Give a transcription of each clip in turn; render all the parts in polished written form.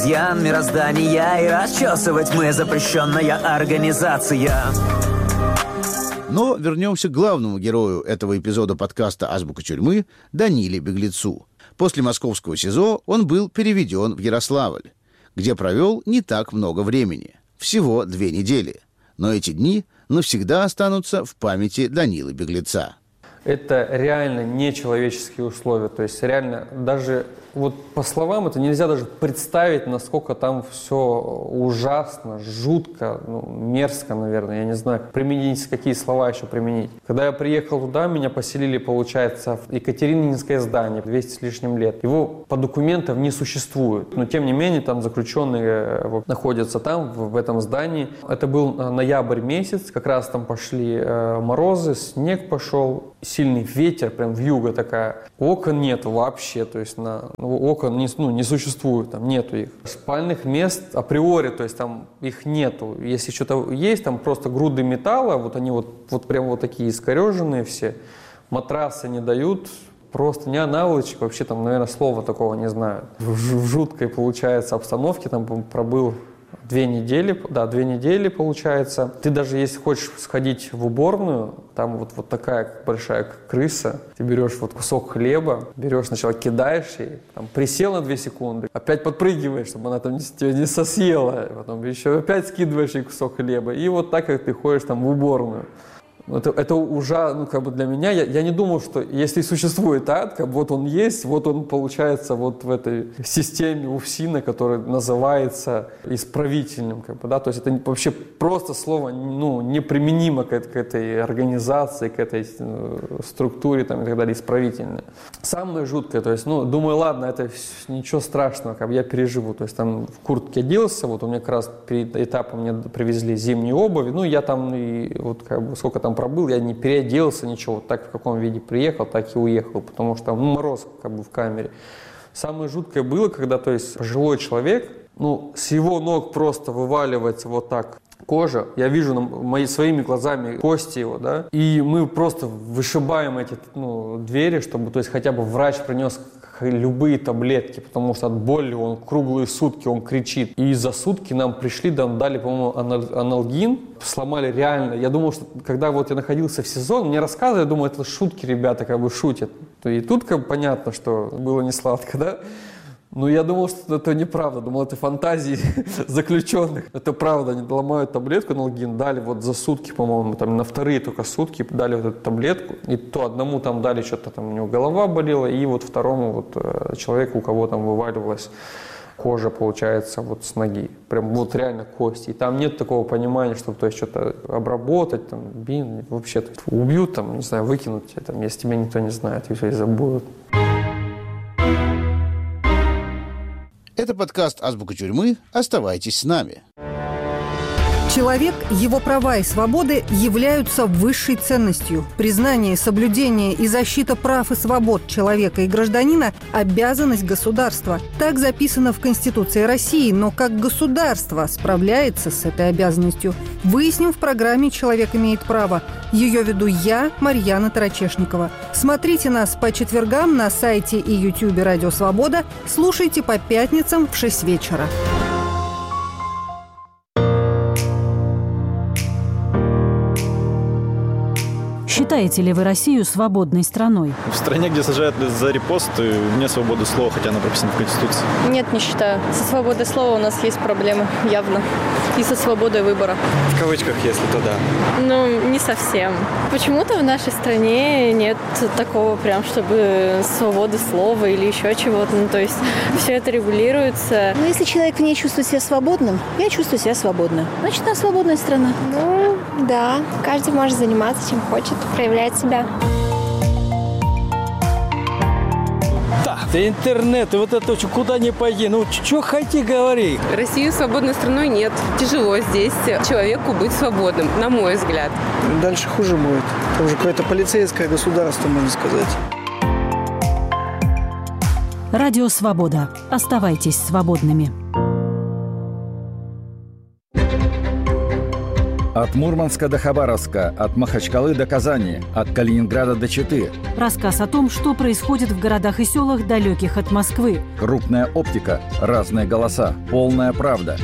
изъян мироздания, и расчесывать мы запрещенная организация. Но вернемся к главному герою этого эпизода подкаста «Азбука тюрьмы» Даниле Беглецу. После московского СИЗО он был переведен в Ярославль, где провел не так много времени. Всего 2 недели. Но эти дни навсегда останутся в памяти Данилы Беглеца. Это реально нечеловеческие условия. То есть реально даже вот по словам это нельзя даже представить, насколько там все ужасно, жутко, мерзко, наверное. Я не знаю, применить, какие слова еще применить. Когда я приехал туда, меня поселили, получается, в Екатерининское здание, 200 с лишним лет. Его по документам не существует. Но тем не менее, там заключенные находятся там, в этом здании. Это был ноябрь месяц, как раз там пошли морозы, снег пошел, сильный ветер, прям вьюга такая. Окон нет вообще, то есть окон не существует, там нету их. Спальных мест априори, то есть там их нету. Если что-то есть, там просто груды металла, вот они вот прям вот такие искореженные все. Матрасы не дают, просто не наволочек, вообще там, наверное, слова такого не знаю. В жуткой, получается, обстановке там пробыл 2 недели, 2 недели получается. Ты даже если хочешь сходить в уборную, там вот такая большая крыса, ты берешь вот кусок хлеба, берешь сначала кидаешь ей, там, присел на 2 секунды, опять подпрыгиваешь, чтобы она там тебя не сосъела, потом еще опять скидываешь ей кусок хлеба, и вот так как ты ходишь там в уборную. Это ужасно, для меня. Я не думал, что если существует ад, вот он есть, вот он получается вот в этой системе УФСИНа, которая называется исправительным, То есть это вообще просто слово, неприменимо к этой организации, к этой структуре, там, и так далее, исправительное. Самое жуткое, то есть, думаю, ладно, это ничего страшного, я переживу. То есть там в куртке оделся, вот у меня как раз перед этапом мне привезли зимнюю обувь, я там и вот сколько там пробыл, я не переоделся, ничего. Вот так в каком виде приехал, так и уехал, потому что мороз в камере. Самое жуткое было, когда, то есть, пожилой человек, с его ног просто вываливается вот так кожа. Я вижу своими глазами кости его, да, и мы просто вышибаем эти двери, чтобы, то есть, хотя бы врач принес любые таблетки, потому что от боли он круглые сутки, он кричит. И за сутки нам пришли, дали, по-моему, анальгин, сломали реально. Я думал, что когда вот я находился в СИЗО, мне рассказывали, я думаю, это шутки, ребята шутят. И тут понятно, что было не сладко, да? Но я думал, что это неправда, думал, это фантазии заключенных. Это правда, они ломают таблетку анальгин, дали вот за сутки, по-моему, там на 2 только сутки дали вот эту таблетку. И то одному там дали что-то, там у него голова болела, и вот второму вот человеку, у кого там вываливалась кожа, получается, вот с ноги. Прям вот реально кости. И там нет такого понимания, чтобы, то есть, что-то обработать, там, вообще, убьют, там, не знаю, выкинуть, там, если тебя никто не знает, и все, и забудут. Это подкаст «Азбука тюрьмы». Оставайтесь с нами. Человек, его права и свободы являются высшей ценностью. Признание, соблюдение и защита прав и свобод человека и гражданина – обязанность государства. Так записано в Конституции России, но как государство справляется с этой обязанностью, выясним в программе «Человек имеет право». Ее веду я, Марьяна Тарачешникова. Смотрите нас по четвергам на сайте и ютубе «Радио Свобода». Слушайте по пятницам в 6 вечера. Считаете ли вы Россию свободной страной? В стране, где сажают за репосты, вне свободы слова, хотя она прописана в Конституции. Нет, не считаю. Со свободой слова у нас есть проблемы, явно. И со свободой выбора. В кавычках, если то да. Не совсем. Почему-то в нашей стране нет такого прям, чтобы свободы слова или еще чего-то. То есть все это регулируется. Если человек в ней чувствует себя свободным, я чувствую себя свободно. Значит, она свободная страна. Да. Каждый может заниматься чем хочет, проявлять себя. Да интернет, и вот это куда ни пойди, что хоти говори. Россию свободной страной нет. Тяжело здесь человеку быть свободным, на мой взгляд. Дальше хуже будет. Это уже какое-то полицейское государство, можно сказать. Радио Свобода. Оставайтесь свободными. От Мурманска до Хабаровска, от Махачкалы до Казани, от Калининграда до Читы. Рассказ о том, что происходит в городах и селах, далеких от Москвы. Крупная оптика, разные голоса, полная правда.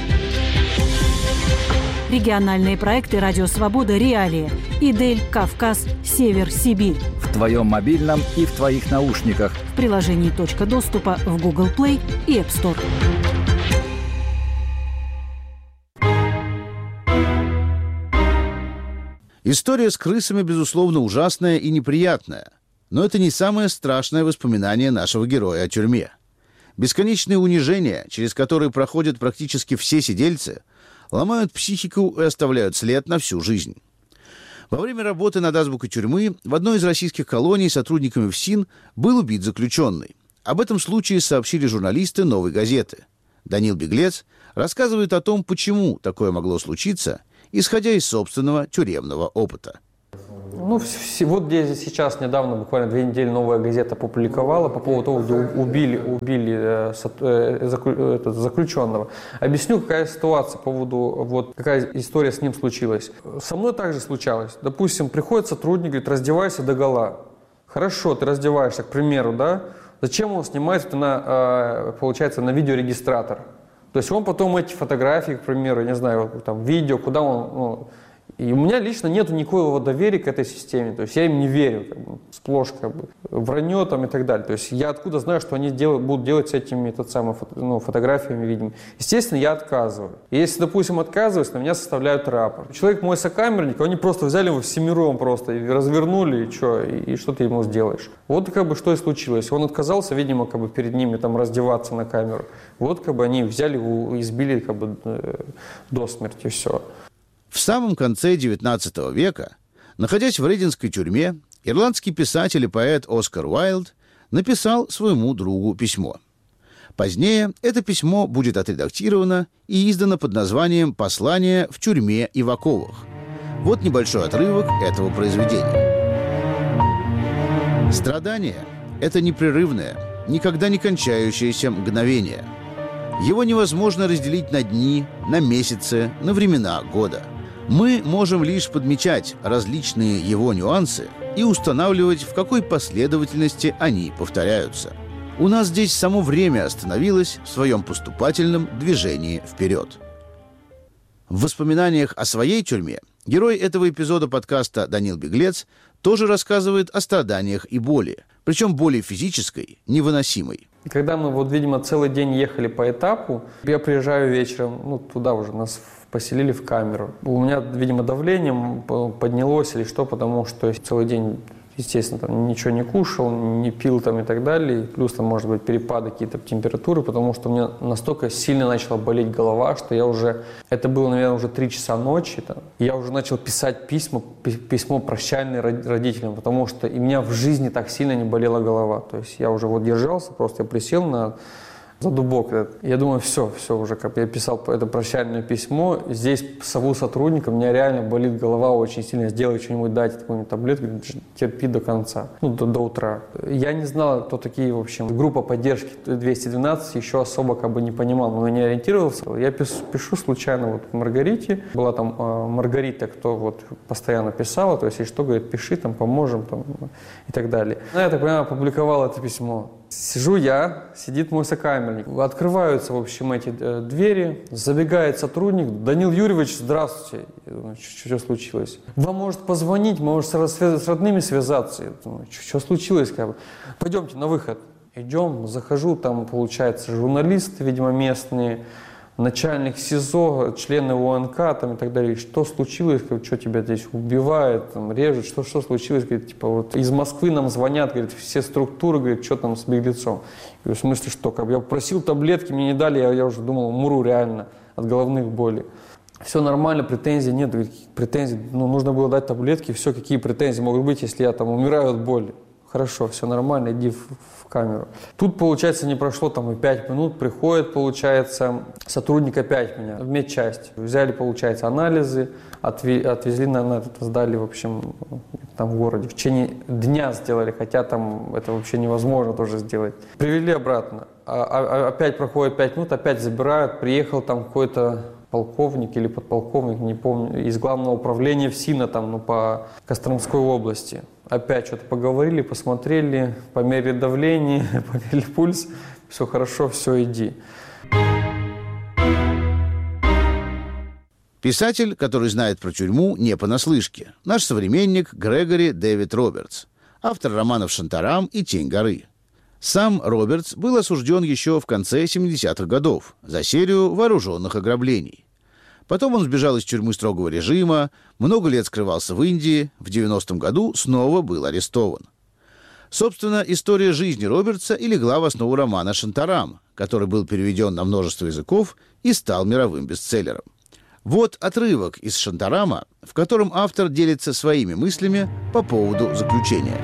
Региональные проекты «Радио Свобода. Реалии». Идель, Кавказ, Север, Сибирь. В твоем мобильном и в твоих наушниках. В приложении «Точка доступа» в Google Play и App Store. История с крысами, безусловно, ужасная и неприятная. Но это не самое страшное воспоминание нашего героя о тюрьме. Бесконечные унижения, через которые проходят практически все сидельцы, ломают психику и оставляют след на всю жизнь. Во время работы над азбукой тюрьмы в одной из российских колоний сотрудниками ФСИН был убит заключенный. Об этом случае сообщили журналисты «Новой газеты». Данил Беглец рассказывает о том, почему такое могло случиться, исходя из собственного тюремного опыта. Ну, вот где сейчас недавно, буквально 2 недели, «Новая газета» опубликовала по поводу того, где убили заключенного. Объясню, какая ситуация по поводу, вот какая история с ним случилась. Со мной также случалось. Допустим, приходит сотрудник, говорит, раздевайся догола. Хорошо, ты раздеваешься, к примеру, да? Зачем он снимает это получается, на видеорегистратор? То есть он потом эти фотографии, к примеру, не знаю, там, видео, куда он... И у меня лично нет никакого доверия к этой системе. То есть я им не верю, сплошь вранье там и так далее. То есть я откуда знаю, что они будут делать с этими фотографиями, видимо. Естественно, я отказываю. И если, допустим, отказываюсь, на меня составляют рапорт. Человек мой сокамерник, они просто взяли его всемиром просто и развернули, и что ты ему сделаешь. Вот что и случилось. Он отказался, видимо, перед ними там раздеваться на камеру. Вот они взяли его, избили до смерти, все. В самом конце XIX века, находясь в Рейдинской тюрьме, ирландский писатель и поэт Оскар Уайльд написал своему другу письмо. Позднее это письмо будет отредактировано и издано под названием «Послание в тюрьме и в оковах». Вот небольшой отрывок этого произведения. Страдание – это непрерывное, никогда не кончающееся мгновение. Его невозможно разделить на дни, на месяцы, на времена года. Мы можем лишь подмечать различные его нюансы и устанавливать, в какой последовательности они повторяются. У нас здесь само время остановилось в своем поступательном движении вперед. В воспоминаниях о своей тюрьме герой этого эпизода подкаста Данил Беглец тоже рассказывает о страданиях и боли, причем боли физической, невыносимой. Когда мы, видимо, целый день ехали по этапу, я приезжаю вечером, туда уже нас поселили в камеру. У меня, видимо, давление поднялось или что, потому что целый день, естественно, там ничего не кушал, не пил там и так далее. Плюс там, может быть, перепады какие-то температуры, потому что у меня настолько сильно начала болеть голова, что я уже... Это было, наверное, уже 3 часа ночи. Я уже начал писать письмо прощальное родителям, потому что и у меня в жизни так сильно не болела голова. То есть я уже держался, просто я присел за дубок. Я думаю, все уже, как я писал это прощальное письмо, здесь сову сотрудникам, у меня реально болит голова очень сильно, сделай что-нибудь, дайте какую-нибудь таблетку, терпи до конца, до утра. Я не знал, кто такие, в общем, группа поддержки 212, еще особо не понимал, но не ориентировался. Я пишу случайно Маргарите, была там Маргарита, кто постоянно писала, то есть, если что, говорит, пиши, поможем, и так далее. Я так понимаю, опубликовал это письмо. Сижу сидит мой сокамерник. Открываются, в общем, эти двери, забегает сотрудник. Данил Юрьевич, здравствуйте. Я думаю, что случилось? Вам может позвонить, может с родными связаться. Я думаю, что случилось? Пойдемте на выход. Идем, захожу, там, получается, журналисты, видимо, местные, начальник СИЗО, члены ОНК там, и так далее. Что случилось? Что тебя здесь убивают, режут? Что случилось? Говорит, из Москвы нам звонят, говорит, все структуры, говорит, что там с Беглецом? Я говорю, в смысле, что? Я просил таблетки, мне не дали, я уже думал, умру реально от головных болей. Все нормально, претензий нет. Говорит, претензий, нужно было дать таблетки, все, какие претензии могут быть, если я умираю от боли? Хорошо, все нормально, иди в камеру. Тут, получается, не прошло и 5 минут, приходит, получается, сотрудник опять меня в медчасть. Взяли, получается, анализы, отвезли, сдали, в общем, там в городе. В течение дня сделали, хотя там это вообще невозможно тоже сделать. Привели обратно. Опять проходит 5 минут, опять забирают, приехал там какой-то полковник или подполковник, не помню, из главного управления ФСИНа там, по Костромской области. Опять что-то поговорили, посмотрели, померили давление, померили пульс, все хорошо, все, иди. Писатель, который знает про тюрьму не понаслышке. Наш современник Грегори Дэвид Робертс, автор романов «Шантарам» и «Тень горы». Сам Робертс был осужден еще в конце 70-х годов за серию вооруженных ограблений. Потом он сбежал из тюрьмы строгого режима, много лет скрывался в Индии, в 90-м году снова был арестован. Собственно, история жизни Робертса и легла в основу романа «Шантарам», который был переведен на множество языков и стал мировым бестселлером. Вот отрывок из «Шантарама», в котором автор делится своими мыслями по поводу заключения.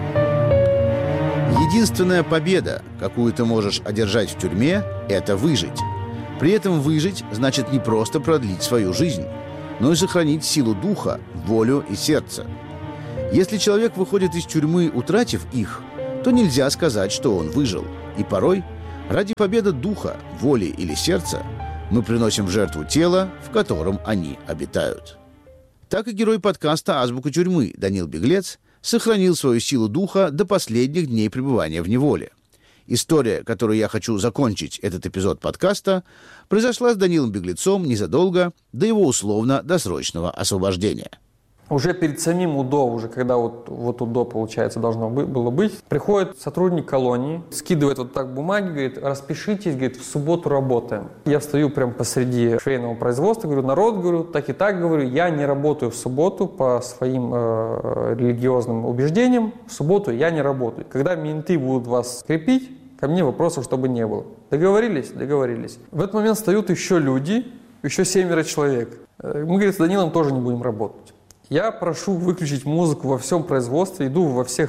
Единственная победа, какую ты можешь одержать в тюрьме, это выжить. При этом выжить значит не просто продлить свою жизнь, но и сохранить силу духа, волю и сердце. Если человек выходит из тюрьмы, утратив их, то нельзя сказать, что он выжил. И порой, ради победы духа, воли или сердца, мы приносим в жертву тело, в котором они обитают. Так и герой подкаста «Азбука тюрьмы» Данил Беглец сохранил свою силу духа до последних дней пребывания в неволе. История, которую я хочу закончить этот эпизод подкаста, произошла с Данилом Беглецом незадолго до его условно-досрочного освобождения. Уже перед самим УДО, уже когда вот УДО, получается, должно было быть, приходит сотрудник колонии, скидывает вот так бумаги, говорит, распишитесь, говорит, в субботу работаем. Я стою прямо посреди швейного производства, говорю, народ, говорю, так и так, говорю, я не работаю в субботу по своим религиозным убеждениям, в субботу я не работаю. Когда менты будут вас скрепить, ко мне вопросов, чтобы не было. Договорились? Договорились. В этот момент встают еще люди, еще 7 человек. Мы, говорит, с Данилом тоже не будем работать. Я прошу выключить музыку во всем производстве, иду во все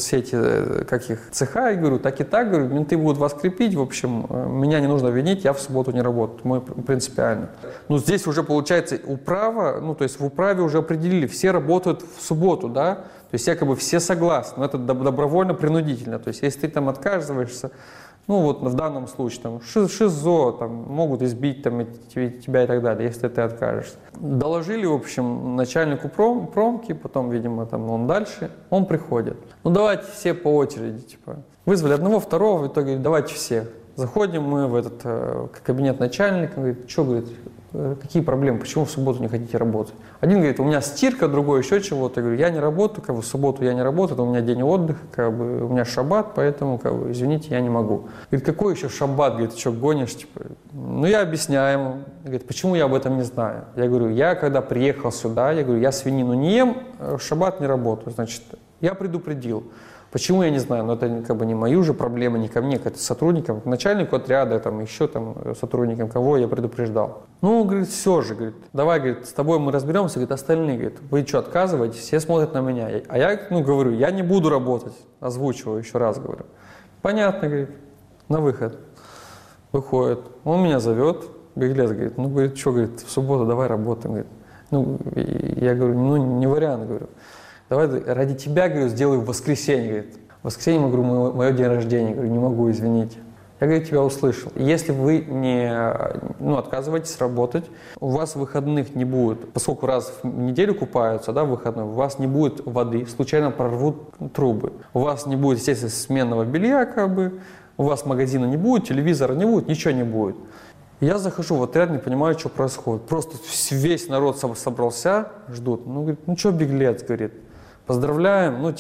эти цеха и говорю, так и так, говорю, менты будут вас крепить, в общем, меня не нужно винить, я в субботу не работаю, мы принципиально. Ну, здесь уже получается управа, то есть в управе уже определили, все работают в субботу, да, то есть якобы все согласны, но это добровольно-принудительно, то есть если ты там отказываешься, вот в данном случае, там, ШИЗО, там, могут избить там, тебя и так далее, если ты откажешься. Доложили, в общем, начальнику промки, потом, видимо, там, он дальше, он приходит. Давайте все по очереди, Вызвали одного, второго, в итоге давайте все. Заходим мы в этот кабинет начальника, говорит, что, говорит, какие проблемы, почему в субботу не хотите работать? Один говорит, у меня стирка, другой еще чего-то. Я говорю, я не работаю, в субботу я не работаю, это у меня день отдыха, у меня шаббат, поэтому, извините, я не могу. Говорит, какой еще шаббат? Говорит, ты что, гонишь? Я объясняю ему. Говорит, почему я об этом не знаю? Я говорю, я когда приехал сюда, я свинину не ем, в шаббат не работаю, значит, я предупредил. Почему, я не знаю, но это не мои уже проблемы, не ко мне, к сотрудникам, к начальнику отряда, еще сотрудникам, кого я предупреждал. Говорит, все же, говорит, давай, говорит, с тобой мы разберемся, говорит, остальные, говорит, вы что, отказываетесь? Все смотрят на меня. А я, говорю, я не буду работать, озвучиваю еще раз, говорю. Понятно, говорит, на выход. Выходит, он меня зовет, Беглец, говорит, говорит, что, говорит, в субботу давай работаем, говорит. Я говорю, не вариант, говорю. Давай ради тебя, говорю, сделаю в воскресенье, говорит. В воскресенье, говорю, мое день рождения, говорю, не могу, извините. Я, говорю, тебя услышал. Если вы не отказываетесь работать, у вас выходных не будет, поскольку раз в неделю купаются, в выходной, у вас не будет воды, случайно прорвут трубы. У вас не будет, естественно, сменного белья, у вас магазина не будет, телевизора не будет, ничего не будет. Я захожу в отряд, не понимаю, что происходит. Просто весь народ собрался, ждут. Говорит, что, Беглец, говорит, поздравляем,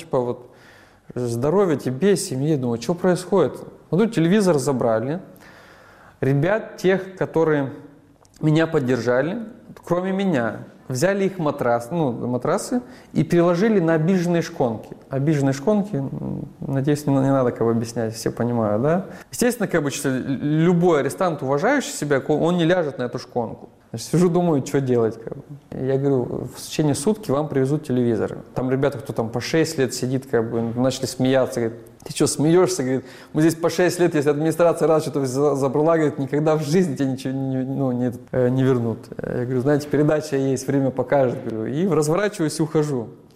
здоровья тебе, семье. Думаю, что происходит? Тут телевизор забрали. Ребят, тех, которые меня поддержали, кроме меня, взяли их матрасы и переложили на обиженные шконки. Обиженные шконки, надеюсь, не надо объяснять, все понимают, да? Естественно, любой арестант, уважающий себя, он не ляжет на эту шконку. Сижу, думаю, что делать. Я говорю, в течение сутки вам привезут телевизор. Там ребята, кто там по 6 лет сидит, начали смеяться. Говорит, ты что, смеешься? Говорит, мы здесь по 6 лет, если администрация раз что-то забрала, говорит, никогда в жизни тебе ничего не вернут. Я говорю, знаете, передача есть, время покажет. Говорю, и разворачиваюсь и ухожу.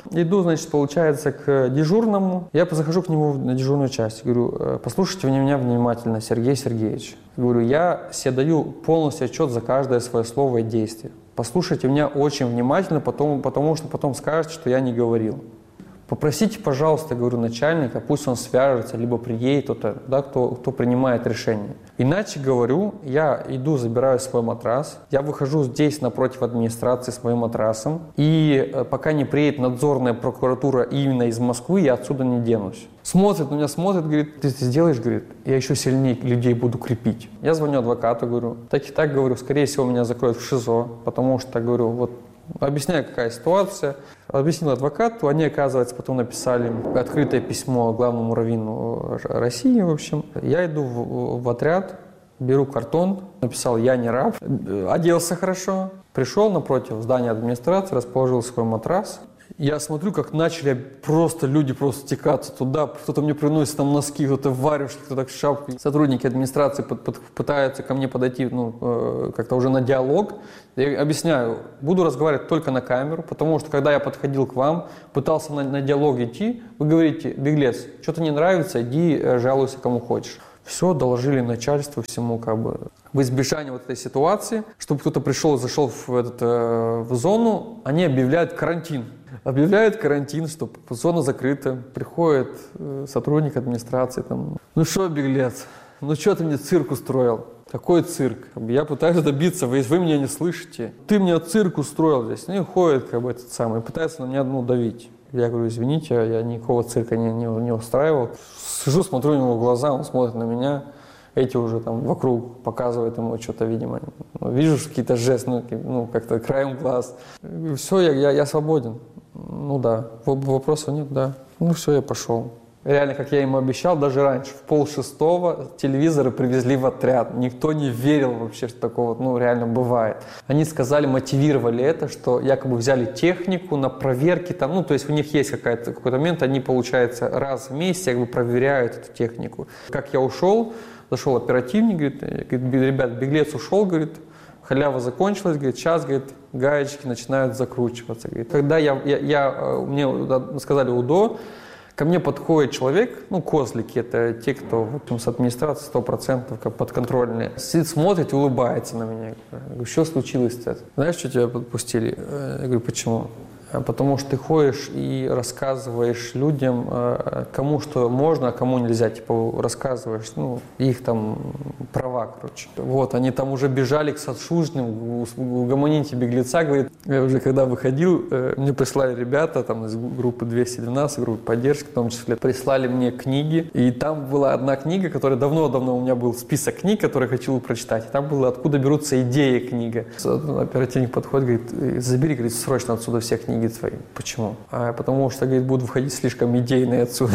Иду, значит, получается, к дежурному. Я захожу к нему на дежурную часть. Говорю, послушайте меня внимательно, Сергей Сергеевич. Говорю, я себе даю полностью отчет за каждое свое слово и действие. Послушайте меня очень внимательно, потому что потом скажете, что я не говорил. Попросите, пожалуйста, говорю, начальника, пусть он свяжется, либо приедет кто-то, да, кто принимает решение. Иначе, говорю, я иду, забираю свой матрас, я выхожу здесь напротив администрации с моим матрасом, и пока не приедет надзорная прокуратура именно из Москвы, я отсюда не денусь. Смотрит на меня, говорит, ты это сделаешь, говорит, я еще сильнее людей буду крепить. Я звоню адвокату, говорю, так и так, говорю, скорее всего, меня закроют в ШИЗО, потому что, говорю, вот, объясняю, какая ситуация. Объяснил адвокату, они, оказывается, потом написали открытое письмо главному раввину России, в общем. Я иду в отряд, беру картон, написал «Я не раб», оделся хорошо, пришел напротив здания администрации, расположил свой матрас. Я смотрю, как начали люди стекаться туда, кто-то мне приносит там носки, кто-то варежки, кто-то шапки. Сотрудники администрации пытаются ко мне подойти, как-то уже на диалог. Я объясняю, буду разговаривать только на камеру, потому что когда я подходил к вам, пытался на диалог идти, вы говорите, беглец, что-то не нравится, иди жалуйся кому хочешь. Все, доложили начальству всему, в избежание вот этой ситуации, чтобы кто-то пришел и зашел в зону, они объявляют карантин. Объявляют карантин, что зона закрыта, приходит сотрудник администрации, ну что, беглец, ну что ты мне цирк устроил? Какой цирк? Я пытаюсь добиться, вы меня не слышите. Ты мне цирк устроил здесь. Ну и ходит этот самый, пытается на меня давить. Я говорю, извините, я никакого цирка не устраивал. Сижу, смотрю у него в глаза, он смотрит на меня. Эти уже вокруг показывают ему что-то, видимо. Вижу какие-то жесты, как-то краем глаз. Все, я свободен. Ну да, вопросов нет, да. Ну все, я пошел. Реально, как я ему обещал, даже раньше, в 5:30 телевизоры привезли в отряд. Никто не верил вообще, что такого реально бывает. Они сказали, мотивировали это, что якобы взяли технику на проверки, то есть у них есть какой-то момент, они, получается, раз в месяц проверяют эту технику. Как я ушел, зашел оперативник, говорит, ребят, беглец ушел, говорит, халява закончилась, говорит, сейчас, говорит, гаечки начинают закручиваться. Говорит. Когда мне сказали УДО, ко мне подходит человек, козлики, это те, кто с администрации 100% подконтрольные, сидит, смотрит и улыбается на меня. Я говорю, что случилось-то? Знаешь, что тебя подпустили? Я говорю, почему? Потому что ты ходишь и рассказываешь людям, кому что можно, а кому нельзя. Рассказываешь, их права, короче. Вот, они уже бежали к сочужденным, угомоните беглеца, говорит. Я уже когда выходил, мне прислали ребята из группы 212, группы поддержки в том числе, прислали мне книги. И там была одна книга, которая давно-давно у меня был список книг, которые я хотел прочитать. И там было «Откуда берутся идеи» книга. Оперативник подходит, говорит, забери, говорит, срочно отсюда все книги свои. Почему? Потому что, говорит, будут выходить слишком идейные отсюда.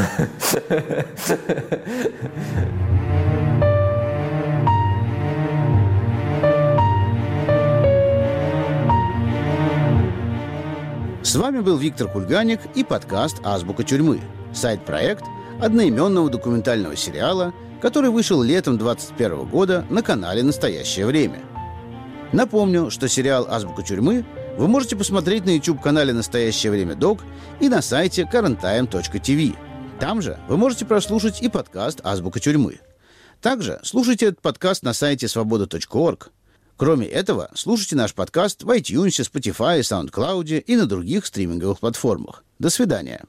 С вами был Виктор Кульганик и подкаст «Азбука тюрьмы». Сайт-проект одноименного документального сериала, который вышел летом 2021 года на канале «Настоящее время». Напомню, что сериал «Азбука тюрьмы» вы можете посмотреть на YouTube-канале «Настоящее время Док» и на сайте currenttime.tv. Там же вы можете прослушать и подкаст «Азбука тюрьмы». Также слушайте этот подкаст на сайте svoboda.org. Кроме этого, слушайте наш подкаст в iTunes, Spotify, SoundCloud и на других стриминговых платформах. До свидания.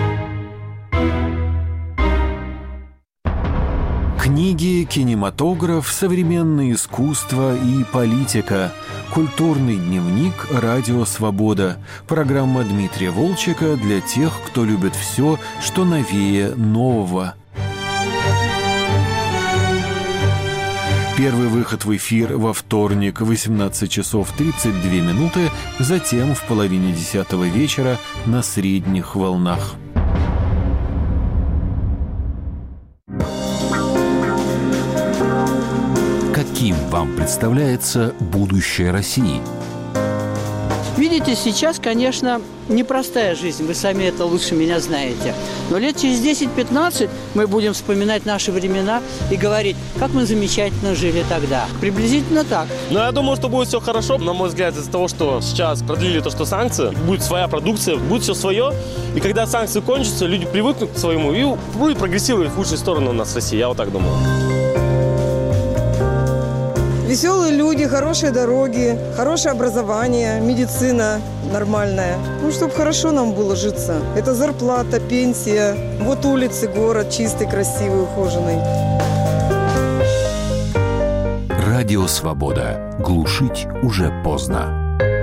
Книги, кинематограф, современное искусство и политика. Культурный дневник «Радио Свобода». Программа Дмитрия Волчека для тех, кто любит все, что новее нового. Первый выход в эфир во вторник в 18 часов 32 минуты, затем в половине 10 вечера на средних волнах. Каким вам представляется будущее России? Видите, сейчас, конечно, непростая жизнь, вы сами это лучше меня знаете. Но лет через 10-15 мы будем вспоминать наши времена и говорить, как мы замечательно жили тогда. Приблизительно так. Но я думаю, что будет все хорошо. На мой взгляд, из-за того, что сейчас продлили то, что санкции, будет своя продукция, будет все свое. И когда санкции кончатся, люди привыкнут к своему и будет прогрессировать в лучшую сторону у нас в России. Я вот так думаю. Веселые люди, хорошие дороги, хорошее образование, медицина нормальная. Ну, чтобы хорошо нам было житься. Это зарплата, пенсия. Вот улицы, город чистый, красивый, ухоженный. Радио «Свобода». Глушить уже поздно.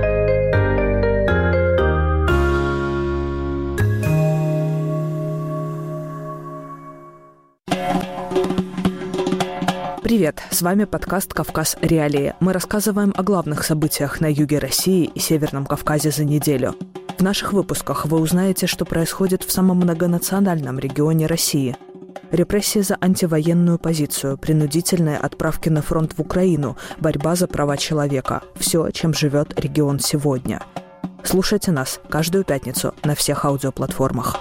Привет, с вами подкаст «Кавказ. Реалии». Мы рассказываем о главных событиях на юге России и Северном Кавказе за неделю. В наших выпусках вы узнаете, что происходит в самом многонациональном регионе России. Репрессии за антивоенную позицию, принудительные отправки на фронт в Украину, борьба за права человека. Все, чем живет регион сегодня. Слушайте нас каждую пятницу на всех аудиоплатформах.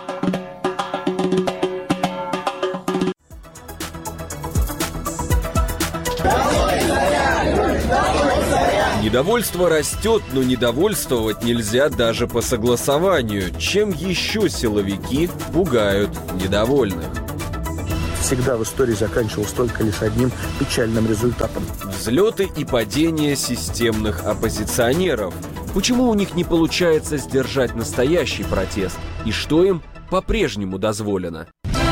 Недовольство растет, но недовольствовать нельзя даже по согласованию. Чем еще силовики пугают недовольных? Всегда в истории заканчивалось только лишь одним печальным результатом. Взлеты и падения системных оппозиционеров. Почему у них не получается сдержать настоящий протест? И что им по-прежнему дозволено?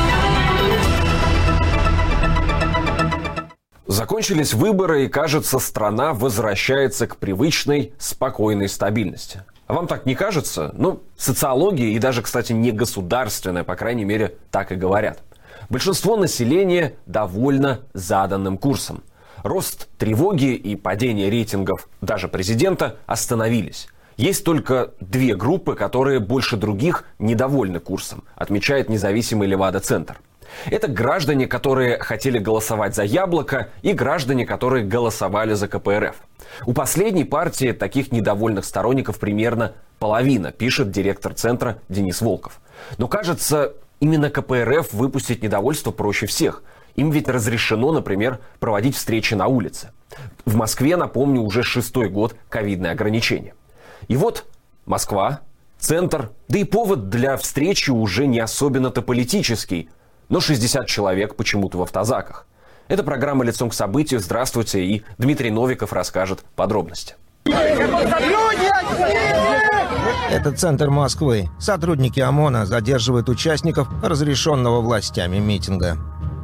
Закончились выборы, и, кажется, страна возвращается к привычной, спокойной стабильности. А вам так не кажется? Ну, социология и даже, кстати, не государственная, по крайней мере, так и говорят. Большинство населения довольно заданным курсом. Рост тревоги и падение рейтингов даже президента остановились. Есть только две группы, которые больше других недовольны курсом, отмечает независимый Левада-центр. Это граждане, которые хотели голосовать за «Яблоко», и граждане, которые голосовали за КПРФ. У последней партии таких недовольных сторонников примерно половина, пишет директор центра Денис Волков. Но, кажется, именно КПРФ выпустить недовольство проще всех. Им ведь разрешено, например, проводить встречи на улице. В Москве, напомню, уже 6-й год ковидные ограничения. И вот Москва, центр, да и повод для встречи уже не особенно-то политический. Но 60 человек почему-то в автозаках. Это программа «Лицом к событию». Здравствуйте, и Дмитрий Новиков расскажет подробности. Это центр Москвы. Сотрудники ОМОНа задерживают участников разрешенного властями митинга.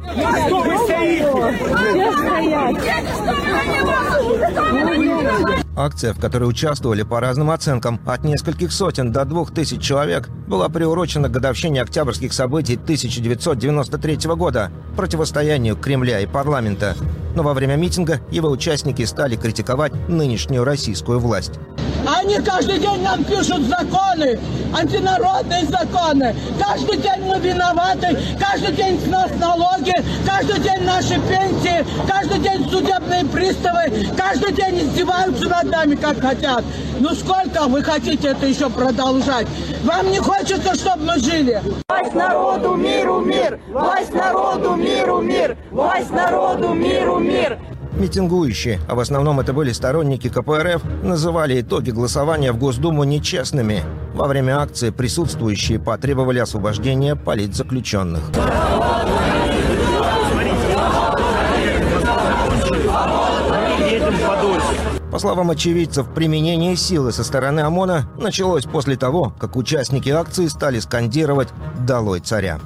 Акция, в которой участвовали по разным оценкам от нескольких сотен до 2000 человек, была приурочена к годовщине октябрьских событий 1993 года, противостоянию Кремля и парламента. Но во время митинга его участники стали критиковать нынешнюю российскую власть. Они каждый день нам пишут законы, антинародные законы. Каждый день мы виноваты, каждый день с нас налоги, каждый день наши пенсии, каждый день судебные приставы, каждый день издеваются над нами, как хотят. Ну сколько вы хотите это еще продолжать? Вам не хочется, чтобы мы жили? Власть народу, миру, мир! Власть народу, миру, мир! Власть народу, миру, мир! Митингующие, а в основном это были сторонники КПРФ, называли итоги голосования в Госдуму нечестными. Во время акции присутствующие потребовали освобождения политзаключенных. По словам очевидцев, применение силы со стороны ОМОНа началось после того, как участники акции стали скандировать «Долой царя».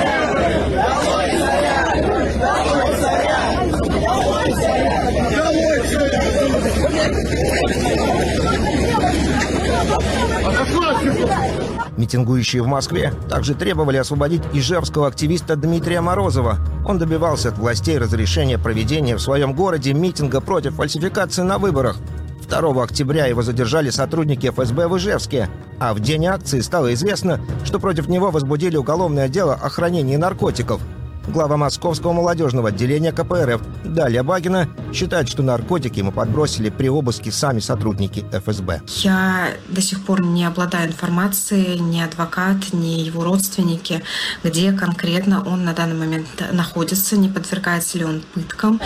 Митингующие в Москве также требовали освободить ижевского активиста Дмитрия Морозова. Он добивался от властей разрешения проведения в своем городе митинга против фальсификации на выборах. 2 октября его задержали сотрудники ФСБ в Ижевске, а в день акции стало известно, что против него возбудили уголовное дело о хранении наркотиков. Глава Московского молодежного отделения КПРФ Дарья Багина считает, что наркотики ему подбросили при обыске сами сотрудники ФСБ. Я до сих пор не обладаю информацией, ни адвокат, ни его родственники, где конкретно он на данный момент находится, не подвергается ли он пыткам.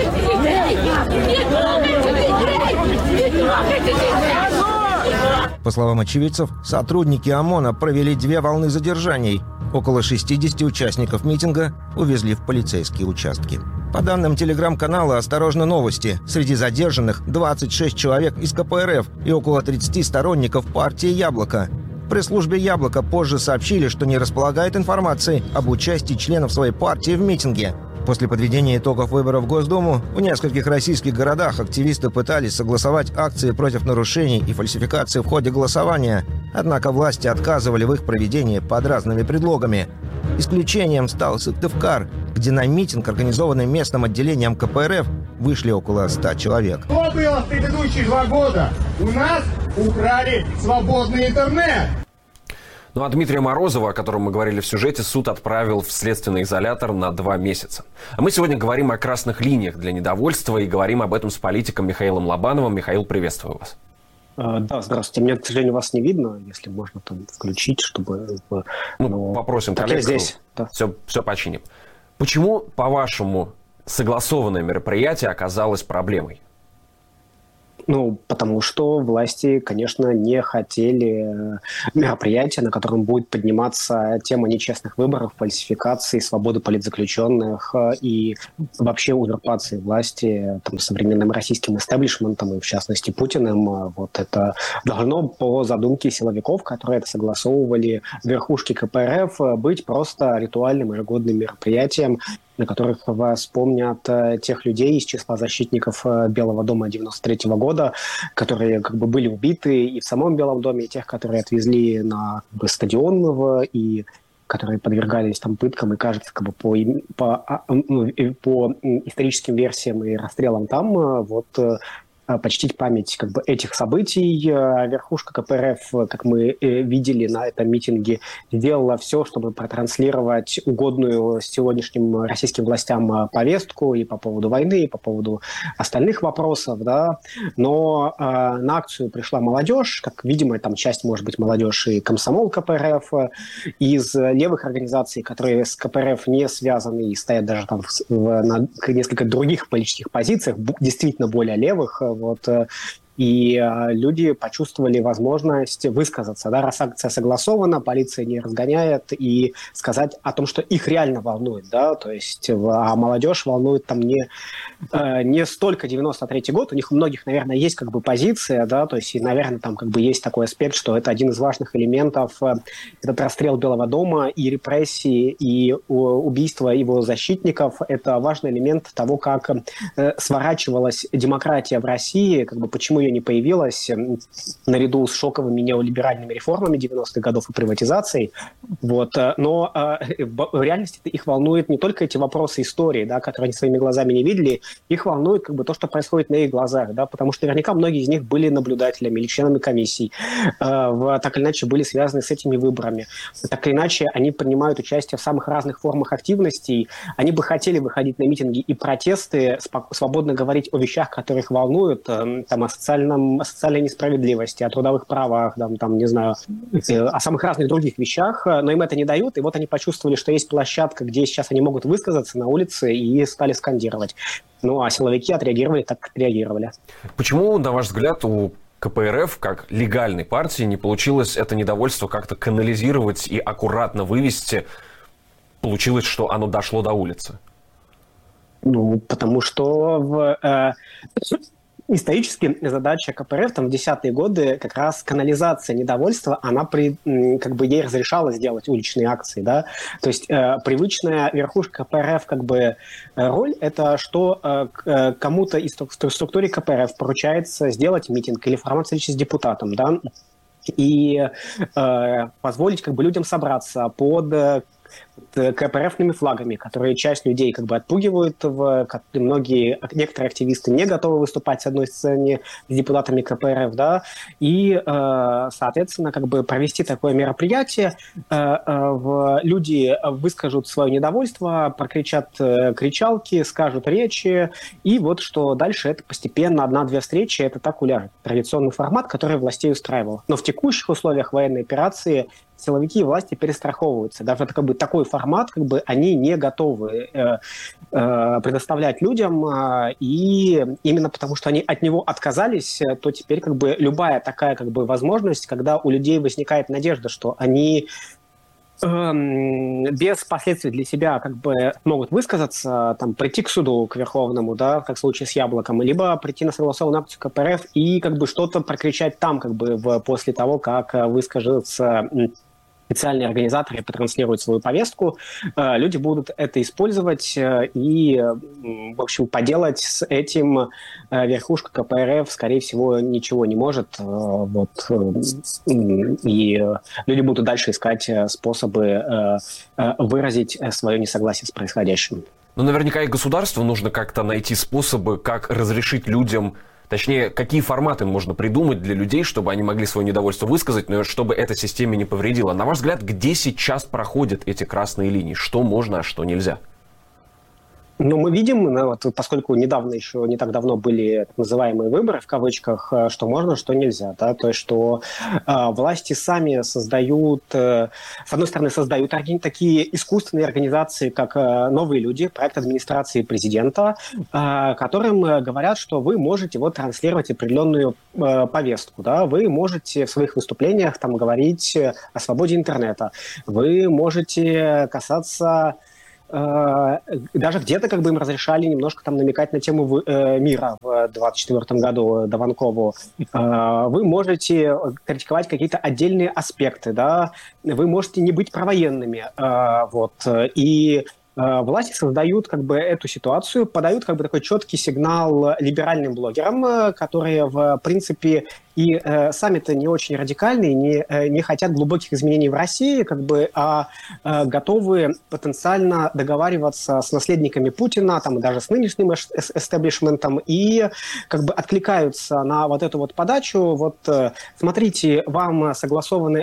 По словам очевидцев, сотрудники ОМОНа провели 2 волны задержаний. Около 60 участников митинга увезли в полицейские участки. По данным телеграм-канала «Осторожно, новости», среди задержанных 26 человек из КПРФ и около 30 сторонников партии «Яблоко». В пресс-службе «Яблоко» позже сообщили, что не располагает информацией об участии членов своей партии в митинге. После подведения итогов выборов в Госдуму в нескольких российских городах активисты пытались согласовать акции против нарушений и фальсификаций в ходе голосования. Однако власти отказывали в их проведении под разными предлогами. Исключением стал Сыктывкар, где на митинг, организованный местным отделением КПРФ, вышли около 100 человек. Что было в предыдущие 2 года? У нас украли свободный интернет. Ну а Дмитрия Морозова, о котором мы говорили в сюжете, суд отправил в следственный изолятор на 2 месяца. А мы сегодня говорим о красных линиях для недовольства и говорим об этом с политиком Михаилом Лобановым. Михаил, приветствую вас. Да, здравствуйте. Меня, к сожалению, вас не видно. Если можно там включить, чтобы... Попросим коллег. Здесь. Да. Все починим. Почему, по-вашему, согласованное мероприятие оказалось проблемой? Потому что власти, конечно, не хотели мероприятия, на котором будет подниматься тема нечестных выборов, фальсификации, свободы политзаключенных и вообще узурпации власти современным российским истеблишментом и, в частности, Путиным. Вот это должно, по задумке силовиков, которые это согласовывали верхушки КПРФ, быть просто ритуальным ежегодным мероприятием, на которых вспомнят тех людей из числа защитников Белого дома 1993 года, которые были убиты и в самом Белом доме, и тех, которые отвезли на стадион и которые подвергались там пыткам и, кажется, по историческим версиям и расстрелам там, почтить память этих событий. Верхушка КПРФ, как мы видели на этом митинге, сделала все, чтобы протранслировать угодную сегодняшним российским властям повестку и по поводу войны, и по поводу остальных вопросов. Да. Но на акцию пришла молодежь, как видимо, там часть, может быть, молодежь и комсомол КПРФ, из левых организаций, которые с КПРФ не связаны и стоят даже там на несколько других политических позициях, действительно более левых. И люди почувствовали возможность высказаться. Да, раз акция согласована, полиция не разгоняет, и сказать о том, что их реально волнует. Да, то есть, а молодежь волнует там не столько 93-й год, у них у многих, наверное, есть позиция, да, то есть, и, наверное, там есть такой аспект, что это один из важных элементов, этот расстрел Белого дома и репрессии, и убийство его защитников, это важный элемент того, как сворачивалась демократия в России, почему ее не появилась наряду с шоковыми неолиберальными реформами 90-х годов и приватизацией. Но в реальности их волнует не только эти вопросы истории, да, которые они своими глазами не видели, их волнует то, что происходит на их глазах, да, потому что наверняка многие из них были наблюдателями или членами комиссий, так или иначе были связаны с этими выборами. Так или иначе они принимают участие в самых разных формах активностей, они бы хотели выходить на митинги и протесты, свободно говорить о вещах, которые их волнуют, о социальной несправедливости, о трудовых правах, не знаю, о самых разных других вещах, но им это не дают, и они почувствовали, что есть площадка, где сейчас они могут высказаться на улице, и стали скандировать. А силовики отреагировали так, как реагировали. Почему, на ваш взгляд, у КПРФ, как легальной партии, не получилось это недовольство как-то канализировать и аккуратно вывести? Получилось, что оно дошло до улицы? Потому что исторически задача КПРФ в 10-е годы как раз канализация недовольства, она ей разрешала сделать уличные акции, да, то есть привычная верхушка КПРФ роль это что кому-то из структуры КПРФ поручается сделать митинг или формат встречи с депутатом, да, и позволить людям собраться под КПРФными флагами, которые часть людей как бы отпугивают. Некоторые активисты не готовы выступать с одной сцене с депутатами КПРФ, да, и, соответственно, как бы провести такое мероприятие, люди выскажут свое недовольство, прокричат кричалки, скажут речи, и вот что дальше это постепенно 1-2 встречи, это так уляжет. Традиционный формат, который властей устраивал. Но в текущих условиях военной операции силовики и власти перестраховываются. Даже как бы такой формат как бы они не готовы предоставлять людям, и именно потому, что они от него отказались, то теперь как бы любая такая как бы возможность, когда у людей возникает надежда, что они без последствий для себя как бы могут высказаться, там, прийти к суду, к Верховному, да, как в случае с Яблоком, либо прийти на согласованную акцию КПРФ и как бы что-то прокричать там, как бы после того, как выскажется специальные организаторы потранслируют свою повестку, люди будут это использовать и, в общем, поделать с этим верхушка КПРФ, скорее всего, ничего не может. И люди будут дальше искать способы выразить свое несогласие с происходящим. Но наверняка и государству нужно как-то найти способы, как разрешить людям. Точнее, какие форматы можно придумать для людей, чтобы они могли свое недовольство высказать, но чтобы эта системе не повредила. На ваш взгляд, где сейчас проходят эти красные линии? Что можно, а что нельзя? Ну, мы видим, вот, поскольку недавно, еще не так давно были так называемые выборы, в кавычках, что можно, что нельзя. Да? То есть, что власти сами создают, с одной стороны, создают такие искусственные организации, как «Новые люди», проект администрации президента, которым говорят, что вы можете вот транслировать определенную повестку. Да? Вы можете в своих выступлениях там, говорить о свободе интернета. Вы можете касаться... Даже где-то как бы им разрешали немножко там намекать на тему мира в 2024 году Дованкову. Вы можете критиковать какие-то отдельные аспекты, да? Вы можете не быть провоенными. Вот. И власти создают как бы эту ситуацию, подают как бы такой четкий сигнал либеральным блогерам, которые в принципе и сами-то не очень радикальные, не хотят глубоких изменений в России, как бы, а готовы потенциально договариваться с наследниками Путина, там, и даже с нынешним эстеблишментом, и как бы откликаются на вот эту вот подачу. Вот смотрите, вам согласованная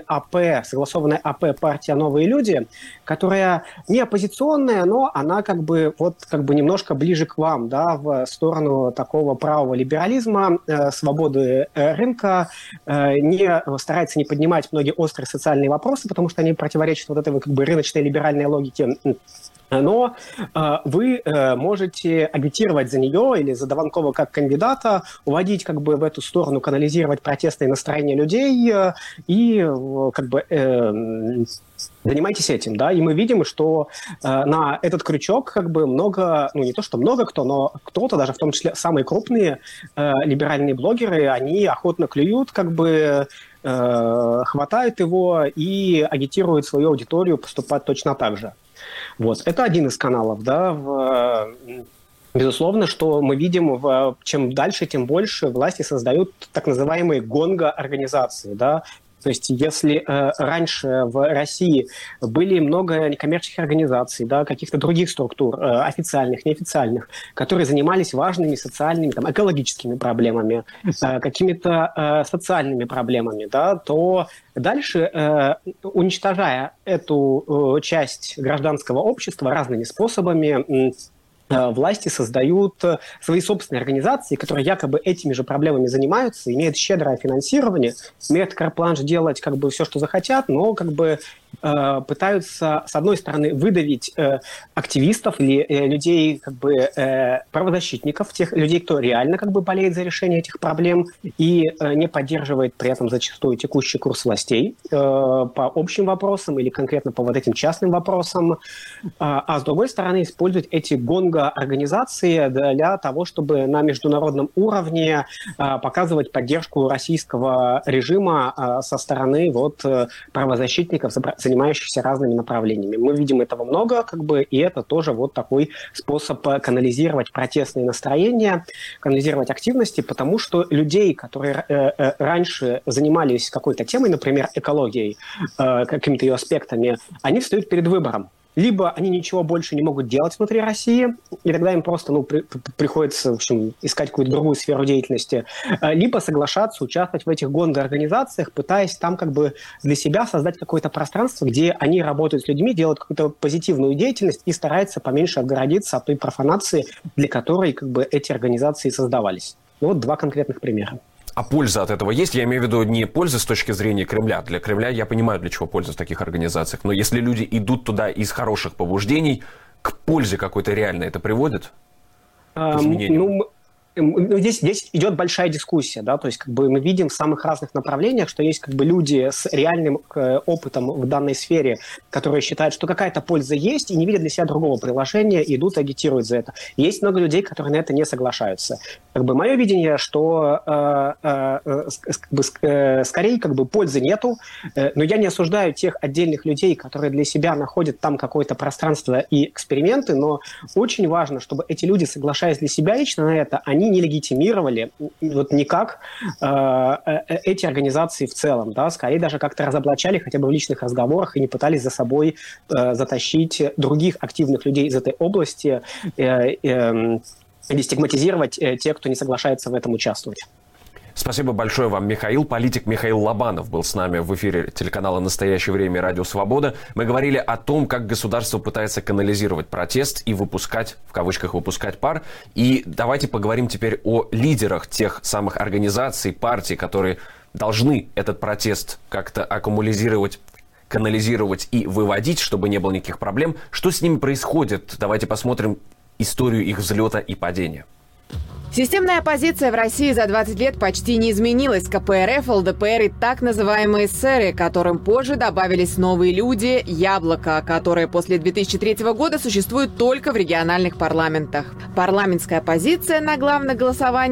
АП партия «Новые люди», которая не оппозиционная, но она как бы немножко ближе к вам, да, в сторону такого правого либерализма, свободы рынка, старается не поднимать многие острые социальные вопросы, потому что они противоречат вот этой как бы рыночной либеральной логике. Но вы можете агитировать за нее или за Дованкова как кандидата, уводить как бы в эту сторону, канализировать протестные настроения людей и как бы занимайтесь этим, да, и мы видим, что на этот крючок как бы много, ну не то что много кто, но кто-то, даже в том числе самые крупные либеральные блогеры, они охотно клюют, как бы хватают его и агитируют свою аудиторию поступать точно так же. Вот, это один из каналов, да, безусловно, что мы видим, чем дальше, тем больше власти создают так называемые гонго-организации, да. То есть если раньше в России были много некоммерческих организаций, да, каких-то других структур, официальных, неофициальных, которые занимались важными социальными, там, экологическими проблемами, какими-то социальными проблемами, да, то дальше, уничтожая эту часть гражданского общества разными способами, власти создают свои собственные организации, которые якобы этими же проблемами занимаются, имеют щедрое финансирование, имеют карт-бланш делать как бы все, что захотят, но как бы пытаются, с одной стороны, выдавить активистов или людей, как бы правозащитников, тех людей, кто реально как бы болеет за решение этих проблем и не поддерживает при этом зачастую текущий курс властей по общим вопросам или конкретно по вот этим частным вопросам, а с другой стороны используют эти гонго-организации для того, чтобы на международном уровне показывать поддержку российского режима со стороны вот правозащитников, занимающихся разными направлениями. Мы видим этого много, и это тоже вот такой способ канализировать протестные настроения, канализировать активности, потому что людей, которые раньше занимались какой-то темой, например, экологией, какими-то ее аспектами, они встают перед выбором. Либо они ничего больше не могут делать внутри России, и тогда им просто приходится, в общем, искать какую-то другую сферу деятельности, либо соглашаться участвовать в этих гондорганизациях, пытаясь там для себя создать какое-то пространство, где они работают с людьми, делают какую-то позитивную деятельность и стараются поменьше отгородиться от той профанации, для которой эти организации создавались. Вот два конкретных примера. А польза от этого есть? Я имею в виду не польза с точки зрения Кремля. Для Кремля я понимаю, для чего польза в таких организациях. Но если люди идут туда из хороших побуждений, к пользе какой-то реальной это приводит? К изменению? Здесь идет большая дискуссия, да, то есть мы видим в самых разных направлениях, что есть люди с реальным опытом в данной сфере, которые считают, что какая-то польза есть, и не видят для себя другого приложения, идут, агитируют за это. Есть много людей, которые на это не соглашаются. Мое видение, что скорее пользы нету, но я не осуждаю тех отдельных людей, которые для себя находят там какое-то пространство и эксперименты, но очень важно, чтобы эти люди, соглашаясь для себя лично на это, они не легитимировали никак эти организации в целом, да, скорее даже как-то разоблачали хотя бы в личных разговорах и не пытались за собой затащить других активных людей из этой области или стигматизировать тех, кто не соглашается в этом участвовать. Спасибо большое вам, Михаил. Политик Михаил Лобанов был с нами в эфире телеканала «Настоящее время» и «Радио Свобода». Мы говорили о том, как государство пытается канализировать протест и выпускать, в кавычках, выпускать пар. И давайте поговорим теперь о лидерах тех самых организаций, партий, которые должны этот протест как-то аккумулизировать, канализировать и выводить, чтобы не было никаких проблем. Что с ними происходит? Давайте посмотрим историю их взлета и падения. Системная оппозиция в России за 20 лет почти не изменилась. КПРФ, ЛДПР и так называемые эсеры, которым позже добавились новые люди, Яблоко, которое после 2003 года существует только в региональных парламентах. Парламентская оппозиция на главных голосованиях